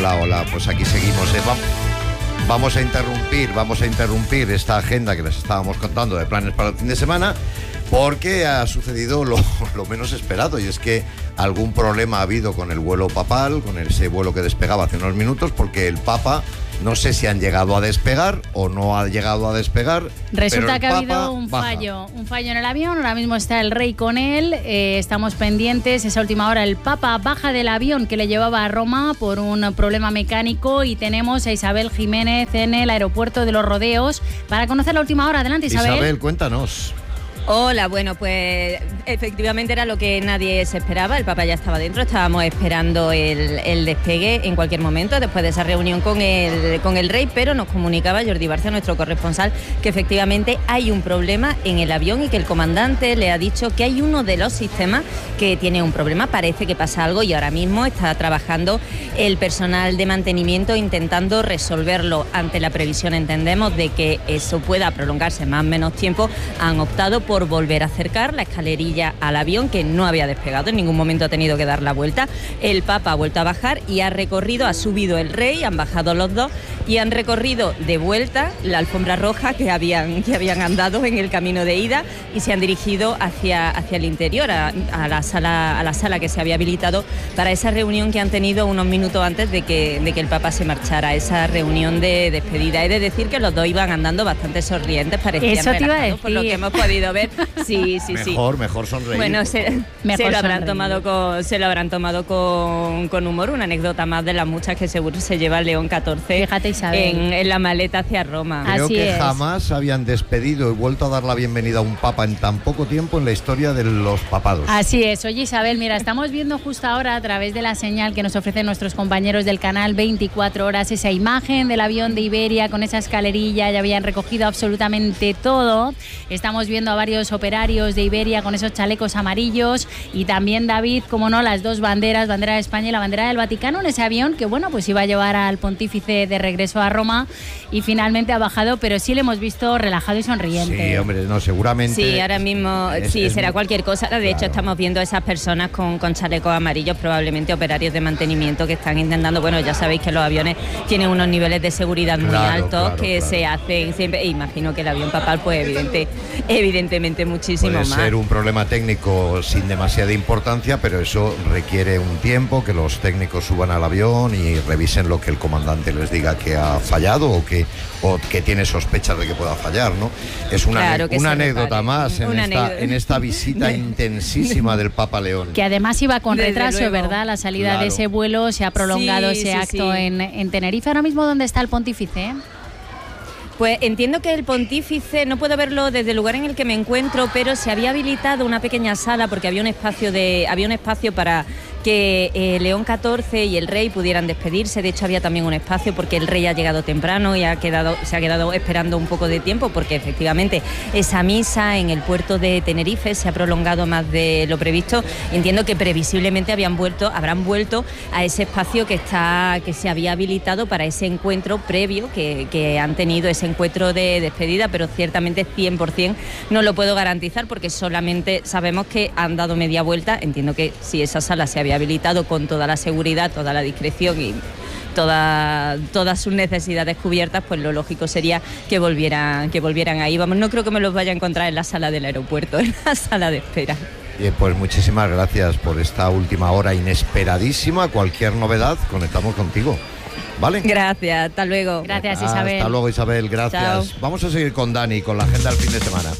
Hola, pues aquí seguimos. Vamos a interrumpir esta agenda que les estábamos contando de planes para el fin de semana, porque ha sucedido lo menos esperado, y es que algún problema ha habido con el vuelo papal, con ese vuelo que despegaba hace unos minutos, porque el Papa, no sé si han llegado a despegar o no ha llegado a despegar. Resulta que ha habido un fallo en el avión. Ahora mismo está el rey con él, estamos pendientes. Esa última hora el Papa baja del avión que le llevaba a Roma por un problema mecánico, y tenemos a Isabel Jiménez en el aeropuerto de Los Rodeos para conocer la última hora. Adelante, Isabel. Isabel, cuéntanos. Hola, bueno, pues efectivamente era lo que nadie se esperaba. El Papa ya estaba dentro, estábamos esperando el despegue en cualquier momento después de esa reunión con el rey, pero nos comunicaba Jordi Barcia, nuestro corresponsal, que efectivamente hay un problema en el avión y que el comandante le ha dicho que hay uno de los sistemas que tiene un problema. Parece que pasa algo y ahora mismo está trabajando el personal de mantenimiento intentando resolverlo. Ante la previsión, entendemos, de que eso pueda prolongarse más o menos tiempo, han optado por volver a acercar la escalerilla al avión, que no había despegado, en ningún momento ha tenido que dar la vuelta. El Papa ha vuelto a bajar y ha subido el rey, han bajado los dos y han recorrido de vuelta la alfombra roja que habían andado en el camino de ida, y se han dirigido hacia el interior, a la sala que se había habilitado para esa reunión que han tenido unos minutos antes de que el Papa se marchara, esa reunión de despedida. He de decir que los dos iban andando bastante sonrientes, parecían eso te iba a relajados, decir, por lo que hemos podido ver. Sí. Mejor sonreír. Bueno, se lo habrán tomado con humor. Una anécdota más de las muchas que seguro se lleva el León XIV. Fíjate, Isabel, en la maleta hacia Roma. Creo Así que es. jamás habían despedido y vuelto a dar la bienvenida a un papa en tan poco tiempo en la historia de los papados. Así es. Oye, Isabel, mira, estamos viendo justo ahora a través de la señal que nos ofrecen nuestros compañeros del canal 24 horas esa imagen del avión de Iberia con esa escalerilla. Ya habían recogido absolutamente todo. Estamos viendo a varios operarios de Iberia con esos chalecos amarillos, y también, David, como no, las dos banderas, bandera de España y la bandera del Vaticano, en ese avión que, bueno, pues iba a llevar al pontífice de regreso a Roma, y finalmente ha bajado, pero sí le hemos visto relajado y sonriente. Sí, hombre, no, seguramente. Sí, ahora mismo será cualquier cosa. De hecho, estamos viendo a esas personas con chalecos amarillos, probablemente operarios de mantenimiento, que están intentando, bueno, ya sabéis que los aviones tienen unos niveles de seguridad muy altos, se hacen siempre, e imagino que el avión papal, pues evidentemente muchísimo Puede más. ser un problema técnico sin demasiada importancia, pero eso requiere un tiempo, que los técnicos suban al avión y revisen lo que el comandante les diga que ha fallado o que tiene sospechas de que pueda fallar, ¿no? Es una anécdota más en esta visita intensísima del Papa León. Que además iba con Desde retraso, luego. ¿verdad? La salida de ese vuelo, se ha prolongado ese acto en Tenerife. Ahora mismo, ¿dónde está el pontífice? Pues entiendo que el pontífice, no puedo verlo desde el lugar en el que me encuentro, pero se había habilitado una pequeña sala porque había un espacio para que León XIV y el rey pudieran despedirse. De hecho, había también un espacio porque el rey ha llegado temprano y se ha quedado esperando un poco de tiempo, porque efectivamente esa misa en el puerto de Tenerife se ha prolongado más de lo previsto. Entiendo que previsiblemente habrán vuelto a ese espacio que se había habilitado para ese encuentro previo que han tenido, ese encuentro de despedida, pero ciertamente 100% no lo puedo garantizar porque solamente sabemos que han dado media vuelta. Entiendo que si esa sala se había habilitado con toda la seguridad, toda la discreción y todas sus necesidades cubiertas, pues lo lógico sería que volvieran ahí. Vamos, no creo que me los vaya a encontrar en la sala del aeropuerto, en la sala de espera. Pues muchísimas gracias por esta última hora inesperadísima. Cualquier novedad, conectamos contigo. ¿Vale? Gracias, hasta luego. Gracias, Isabel. Hasta luego, Isabel, gracias. Chao. Vamos a seguir con Dani, con la agenda del fin de semana.